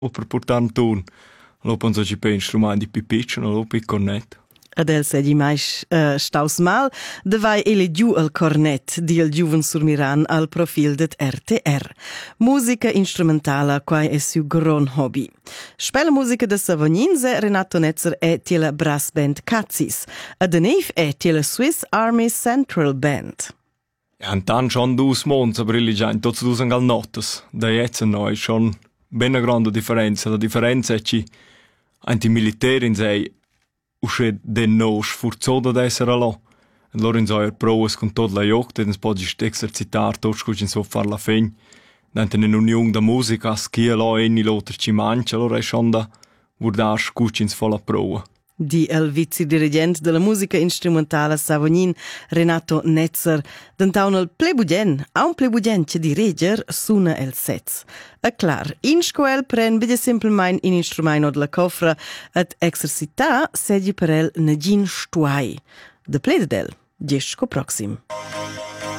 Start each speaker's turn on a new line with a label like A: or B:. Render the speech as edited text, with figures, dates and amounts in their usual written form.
A: per portar un ton. Lo penso che per instrumenti più piccoli, lo per cornet.
B: Adel sedi mais staus mal, devai ele giù al cornet di il giuven surmiran al profil det RTR. Musica instrumentala quai è su gron hobby. Spela musica de Savogninse, Renato Netzer è tiela brass band Katzis. A Deneve è tiela Swiss Army Central Band.
A: Antan schon dus mons, aber ili già in tots dus angal nottes. Da jetzt noi schon ben una grande differenza. La differenza è che anti militari in sei usce den no sforzoso ad essere là. E loro in so provas con tot la joc, den podi esercitar tot scucin so far la fegn. Dante in union da musica schia là eni l'otter ci mancia, allora è schon da guardar scucin fa la prova.
B: Di el vicedirigent della musica instrumentale Savognin, Renato Netzer, d'antaun el plebudien, a un plebudien che diriger suna el sez. E clar, in scoel pren bide simplemein in instrumento della cofra et exercita sedi per el negin stuai. De plededel, gesco proxim.